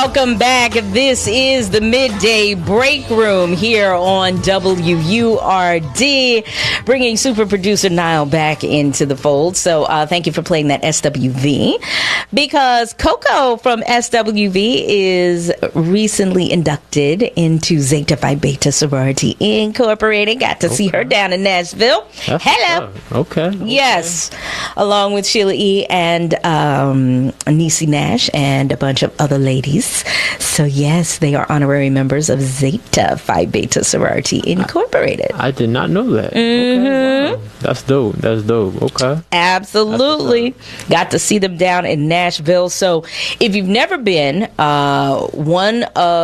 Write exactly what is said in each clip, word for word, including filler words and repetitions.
Welcome back. This is the Midday Break Room here on W U R D, bringing super producer Niall back into the fold. So uh, thank you for playing that S W V, because Coco from S W V is recently inducted into Zeta Phi Beta Sorority Incorporated. Got to okay. see her down in Nashville. That's Hello. Okay. okay. Yes. Along with Sheila E. and um, Niecy Nash and a bunch of other ladies. So yes, they are honorary members of Zeta Phi Beta Sorority Incorporated. I, I did not know that. Mm-hmm. Okay, wow. That's dope. That's dope. Okay. Absolutely. Got to see them down in Nashville. So if you've never been, uh, one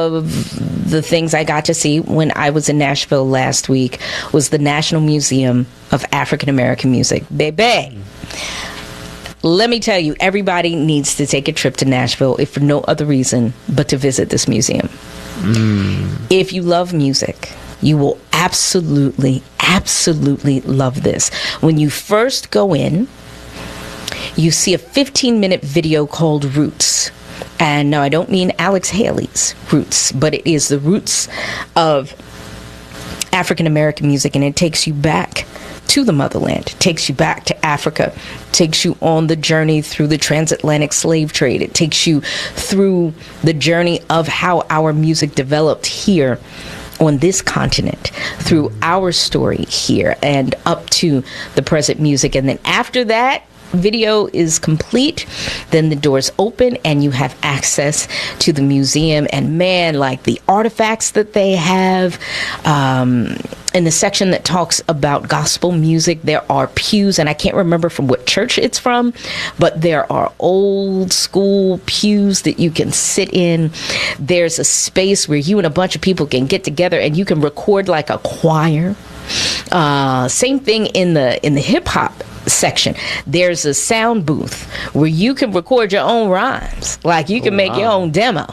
of the things I got to see when I was in Nashville last week was the National Museum of African American Music. Baby. Mm. Let me tell you, everybody needs to take a trip to Nashville, if for no other reason but to visit this museum. Mm. If you love music, you will absolutely, absolutely love this. When you first go in, you see a fifteen-minute video called Roots. And no, I don't mean Alex Haley's Roots, but it is the roots of African American music, and it takes you back to the motherland, takes you back to Africa, takes you on the journey through the transatlantic slave trade. It takes you through the journey of how our music developed here on this continent, through our story here and up to the present music. And then after that video is complete, then the doors open and you have access to the museum. And man, like the artifacts that they have, um, in the section that talks about gospel music, there are pews, and I can't remember from what church it's from, but there are old school pews that you can sit in. There's a space where you and a bunch of people can get together and you can record like a choir. Uh, same thing in the in the hip hop section. There's a sound booth where you can record your own rhymes. Like you can oh, make wow. your own demo.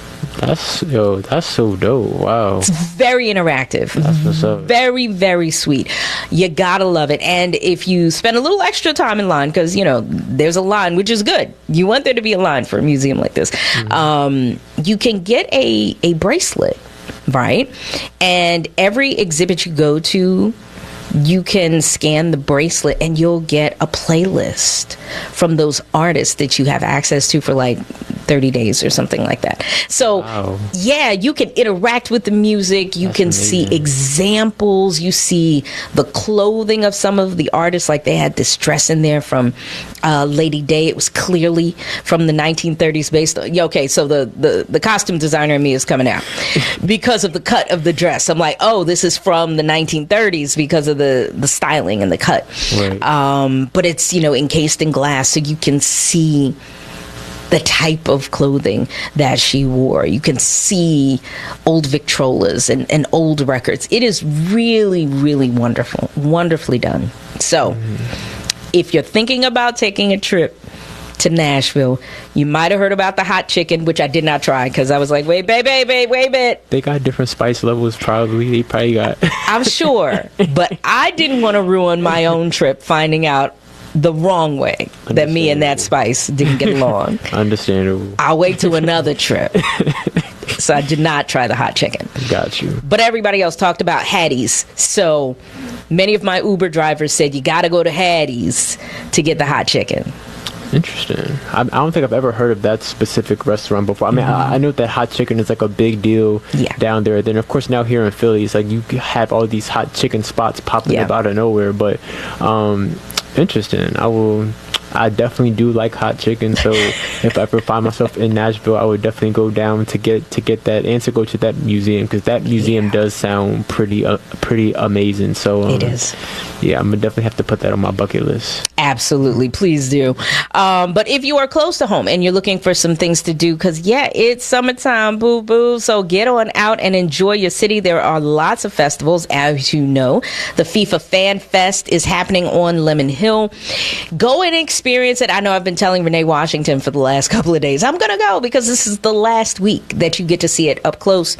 That's yo, that's so dope. Wow. It's very interactive. That's what's up. Very, very sweet. You gotta love it. And if you spend a little extra time in line, because you know there's a line, which is good. You want there to be a line for a museum like this. Mm-hmm. Um, you can get a a bracelet, right? And every exhibit you go to, you can scan the bracelet and you'll get a playlist from those artists that you have access to for like thirty days or something like that. So wow. yeah, you can interact with the music. You That's can amazing. see examples. You see the clothing of some of the artists. Like they had this dress in there from uh, Lady Day. It was clearly from the nineteen thirties based on, yeah, okay, so the, the, the costume designer in me is coming out because of the cut of the dress. I'm like, oh, this is from the nineteen thirties because of the, the styling and the cut. Right. Um, but it's, you know, encased in glass, so you can see the type of clothing that she wore. You can see old Victrolas and, and old records. It is really, really wonderful. Wonderfully done. So, mm-hmm. if you're thinking about taking a trip to Nashville, you might have heard about the hot chicken, which I did not try because I was like, wait, wait, wait, wait, wait a bit. They got different spice levels, probably. They probably got... I'm sure. But I didn't want to ruin my own trip finding out the wrong way that me and that spice didn't get along. Understandable. I'll wait to another trip. So I did not try the hot chicken. Got you. But everybody else talked about Hattie's. So many of my Uber drivers said you got to go to Hattie's to get the hot chicken. Interesting. I, I don't think I've ever heard of that specific restaurant before. I mean, mm-hmm. I, I know that hot chicken is like a big deal yeah. down there. Then, of course, now here in Philly, it's like you have all these hot chicken spots popping yeah. up out of nowhere. But um, interesting. I will... I definitely do like hot chicken, so if I ever find myself in Nashville, I would definitely go down to get to get that and to go to that museum, because that museum yeah. does sound pretty uh, pretty amazing. So um, it is. Yeah, I'm gonna definitely have to put that on my bucket list. Absolutely, please do. Um, but if you are close to home and you're looking for some things to do, because yeah, it's summertime, boo boo. So get on out and enjoy your city. There are lots of festivals, as you know. The FIFA Fan Fest is happening on Lemon Hill. Go and experience Experience it. I know I've been telling Renee Washington for the last couple of days, I'm going to go because this is the last week that you get to see it up close.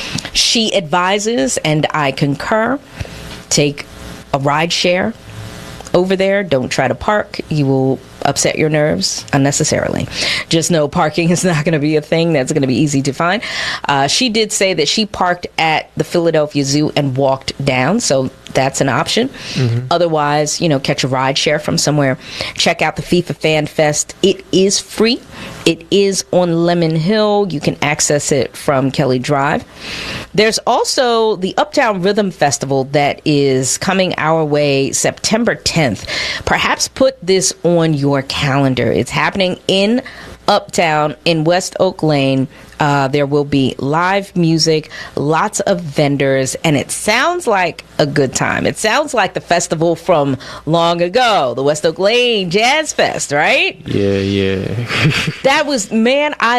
She advises, and I concur, take a ride share over there. Don't try to park. You will upset your nerves unnecessarily. Just know parking is not going to be a thing that's going to be easy to find. Uh, she did say that she parked at the Philadelphia Zoo and walked down, so that's an option. Mm-hmm. Otherwise, you know, catch a ride share from somewhere. Check out the FIFA Fan Fest. It is free. It is on Lemon Hill. You can access it from Kelly Drive. There's also the Uptown Rhythm Festival that is coming our way September tenth. Perhaps put this on your calendar. It's happening in Uptown in West Oak Lane. Uh, there will be live music, lots of vendors, and it sounds like a good time. It sounds like the festival from long ago, the West Oak Lane Jazz Fest, right? Yeah, yeah. That was, man, I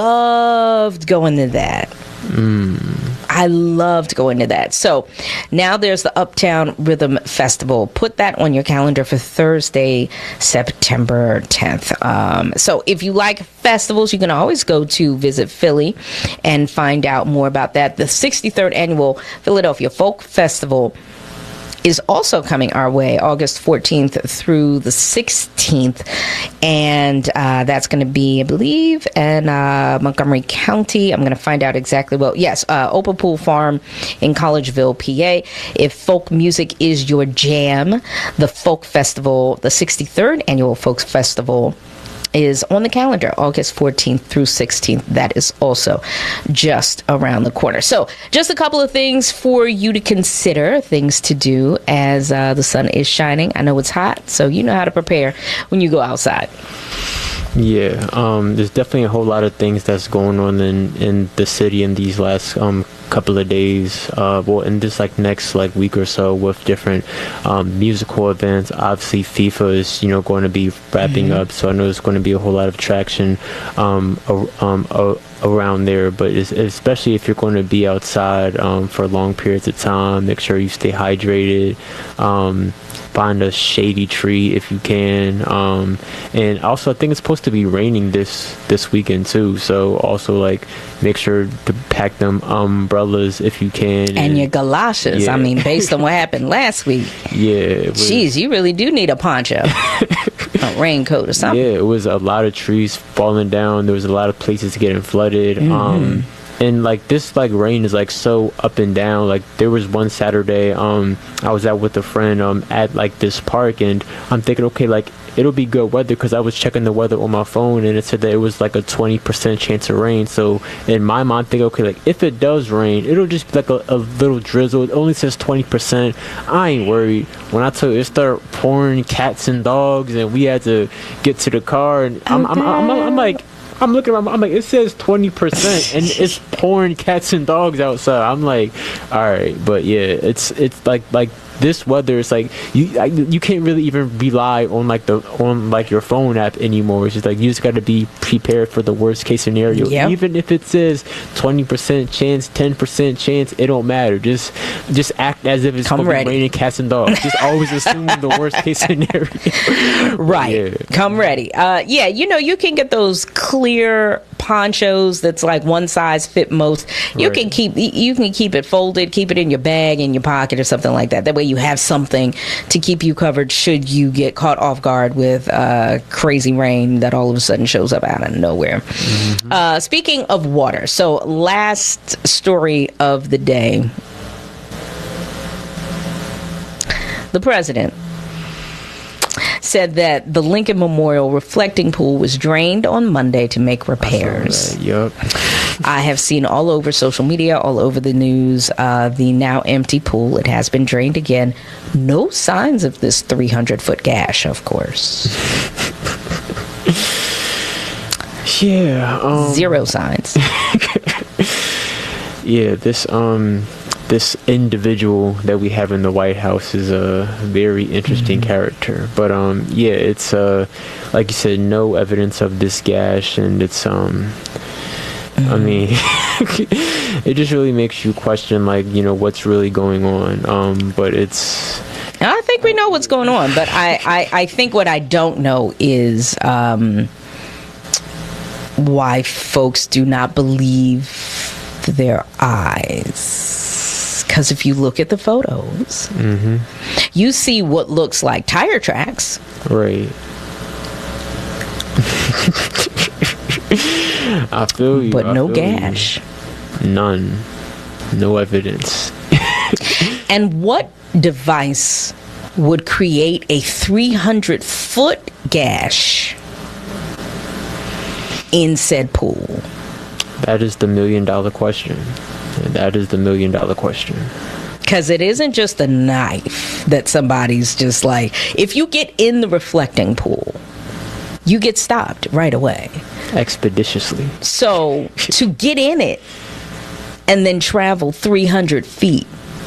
loved going to that. Mm. I loved going to that. So now there's the Uptown Rhythm Festival. Put that on your calendar for Thursday, September tenth. Um, so if you like festivals, you can always go to Visit Philly and find out more about that. The sixty-third Annual Philadelphia Folk Festival is also coming our way August fourteenth through the sixteenth, and uh, that's going to be, I believe, in uh, Montgomery County. I'm going to find out exactly. Well, yes, uh, Open Pool Farm in Collegeville, P A. If folk music is your jam, the Folk Festival, the sixty-third Annual Folk Festival, is on the calendar August fourteenth through sixteenth. That is also just around the corner. So just a couple of things for you to consider, things to do as uh, the sun is shining. I know it's hot, so you know how to prepare when you go outside. Yeah, um, there's definitely a whole lot of things that's going on in, in the city in these last um, couple of days. Uh, well, in this like next like week or so, with different um, musical events. Obviously, FIFA is you know going to be wrapping mm-hmm. up, so I know there's going to be a whole lot of traction um, um, uh, around there. But it's, especially if you're going to be outside um, for long periods of time, make sure you stay hydrated. Um, Find a shady tree if you can, um, and also I think it's supposed to be raining this this weekend too. So also like make sure to pack them umbrellas if you can, and, and your galoshes. Yeah. I mean, based on what happened last week, yeah, jeez, you really do need a poncho, a raincoat or something. Yeah, it was a lot of trees falling down. There was a lot of places getting flooded. Mm-hmm. Um, And like this like rain is like so up and down. Like there was one Saturday um I was out with a friend um at like this park, and I'm thinking, okay, like it'll be good weather, because I was checking the weather on my phone and it said that it was like a twenty percent chance of rain. So in my mind, I think, okay, like if it does rain, it'll just be like a, a little drizzle. It only says twenty percent. I ain't worried. When I tell you it started pouring cats and dogs and we had to get to the car, and I'm I'm, I'm, I'm, I'm like I'm looking around, I'm like, it says twenty percent and it's pouring cats and dogs outside. I'm like, all right. But yeah, it's it's like like this weather is like you I, you can't really even rely on like the on like your phone app anymore. It's just like you just got to be prepared for the worst case scenario. Yep. Even if it says twenty percent chance, ten percent chance, it don't matter. Just just act as if it's Come going to ready. be raining cats and dogs. Just always assume the worst case scenario. Right. Yeah. Come ready. Uh, yeah, you know, you can get those clear ponchos that's like one size fit most. You right. can keep you can keep it folded, keep it in your bag, in your pocket or something like that. That way you have something to keep you covered should you get caught off guard with uh, crazy rain that all of a sudden shows up out of nowhere. Mm-hmm. Uh, speaking of water, so last story of the day. The president said that the Lincoln Memorial reflecting pool was drained on Monday to make repairs. Yep. I have seen all over social media, all over the news, uh, the now empty pool. It has been drained again. No signs of this three hundred foot gash, of course. Yeah. Um, Zero signs. Yeah, this um this individual that we have in the White House is a very interesting mm-hmm. character. But um yeah, it's uh like you said, no evidence of this gash, and it's um I mean, it just really makes you question, like, you know, what's really going on. Um, but it's... I think we know what's going on, but I, I, I think what I don't know is um, why folks do not believe their eyes. Because if you look at the photos, mm-hmm. you see what looks like tire tracks. Right. I feel you. But I no feel gash. You. None. No evidence. And what device would create a three hundred foot gash in said pool? That is the million dollar question. That is the million dollar question. Because it isn't just a knife that somebody's just like, if you get in the reflecting pool, you get stopped right away. Expeditiously. So to get in it and then travel three hundred feet,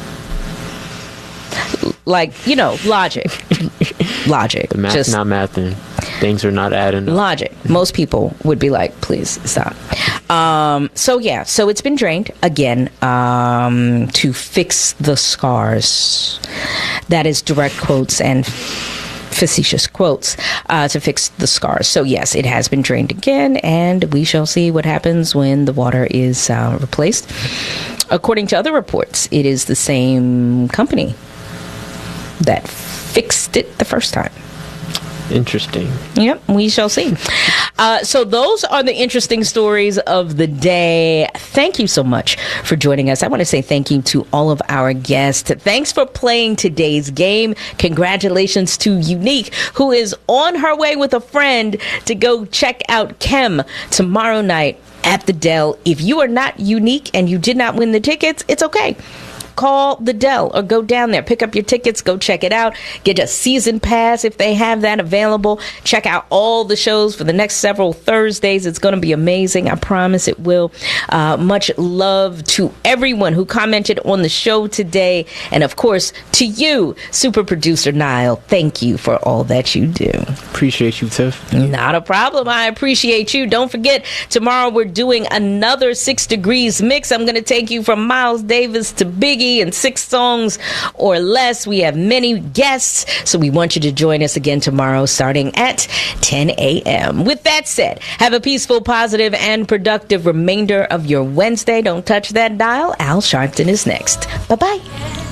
like, you know, logic. Logic. The math's just not mathing. Things are not adding up. Logic. Most people would be like, please stop. Um, so, yeah. So it's been drained again um, to fix the scars. That is direct quotes and facetious quotes uh, to fix the scars. So, yes, it has been drained again, and we shall see what happens when the water is uh, replaced. According to other reports, it is the same company that fixed it the first time. Interesting. Yep, we shall see. Uh, so those are the interesting stories of the day. Thank you so much for joining us. I want to say thank you to all of our guests. Thanks for playing today's game. Congratulations to Unique, who is on her way with a friend to go check out Kem tomorrow night at the Dell. If you are not Unique and you did not win the tickets, it's okay. Call the Dell or go down there, pick up your tickets, go check it out, get a season pass if they have that available. Check out all the shows for the next several Thursdays. It's going to be amazing. I promise it will. Uh, much love to everyone who commented on the show today. And of course, to you, super producer Niall, thank you for all that you do. Appreciate you, Tiff. Not a problem. I appreciate you. Don't forget, tomorrow we're doing another Six Degrees mix. I'm going to take you from Miles Davis to Biggie and six songs or less. We have many guests, so we want you to join us again tomorrow starting at ten a.m. With that said, have a peaceful, positive, and productive remainder of your Wednesday. Don't touch that dial. Al Sharpton is next. Bye-bye.